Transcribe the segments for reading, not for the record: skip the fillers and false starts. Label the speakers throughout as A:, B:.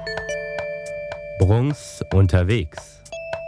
A: Bruns unterwegs.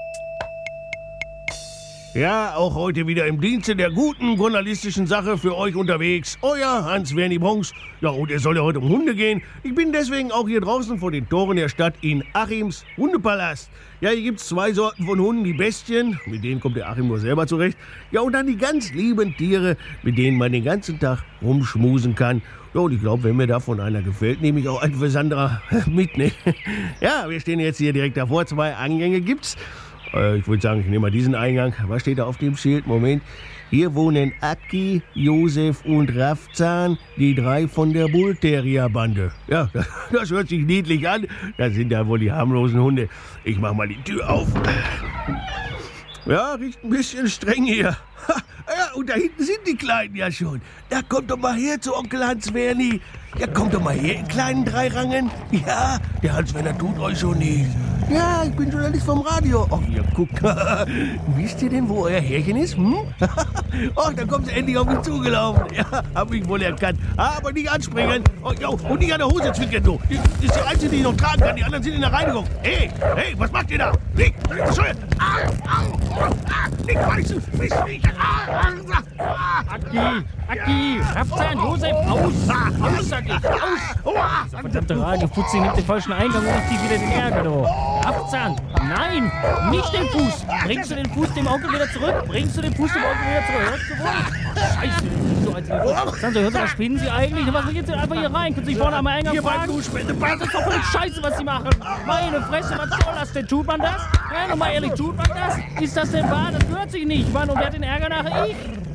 B: Ja, auch heute wieder im Dienste der guten journalistischen Sache für euch unterwegs. Euer Hans-Werni Bruns. Ja, und es soll ja heute um Hunde gehen. Ich bin deswegen auch hier draußen vor den Toren der Stadt in Achims Hundepalast. Ja, hier gibt's 2 Sorten von Hunden. Die Bestien, mit denen kommt der Achim nur selber zurecht. Ja, und dann die ganz lieben Tiere, mit denen man den ganzen Tag rumschmusen kann. Ja, und ich glaube, wenn mir davon einer gefällt, nehme ich auch einen für Sandra mit, ne? Ja, wir stehen jetzt hier direkt davor. 2 Eingänge gibt's. Ich würde sagen, ich nehme mal diesen Eingang. Was steht da auf dem Schild? Moment. Hier wohnen Aki, Josef und Raffzahn, die 3 von der Bullterrier-Bande. Ja, das hört sich niedlich an. Das sind ja wohl die harmlosen Hunde. Ich mach mal die Tür auf. Ja, riecht ein bisschen streng hier. Ja, und da hinten sind die Kleinen ja schon. Da kommt doch mal her zu Onkel Hans-Werni. Ja, kommt doch mal her, in kleinen 3 Rangen. Ja, der Hans-Werner tut euch schon nichts. Ja, ich bin Journalist vom Radio. Oh, ihr guckt. Wisst ihr denn, wo euer Härchen ist? Hm? Oh, da kommt sie endlich auf mich zugelaufen. Ja, hab mich wohl erkannt. Aber nicht anspringen. Oh, jo, und nicht an der Hose zwicken, du. Das ist die einzige, die ich noch tragen kann. Die anderen sind in der Reinigung. Hey, was macht ihr da? Nicht, bescheuert. Nicht beißen.
C: Aki, Raffzahn, Josef, aus, sag ich, aus. Verdammte Radiofutzi nimmt den falschen Eingang und macht die wieder den Ärger, du. Raffzahn, nein, nicht den Fuß. Bringst du den Fuß dem Onkel wieder zurück? Hörst du wohl? Scheiße, so als Sansa, hört mal, spinnen Sie eigentlich? Was geht denn einfach hier rein? Können Sie sich vorne am Eingang fragen? Das ist doch völlig scheiße, was Sie machen. Meine Fresse, was soll das denn? Tut man das? Ja, nochmal ehrlich, tut man das? Ist das denn wahr? Das gehört sich nicht, Mann. Und wer hat den Ärger nachher? Ich.